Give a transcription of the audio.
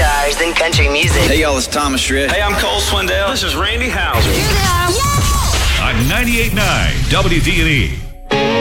stars in country music. Hey, y'all, it's Thomas Rhett. Hey, I'm Cole Swindell. This is Randy Houser. On 98.9 WD&E.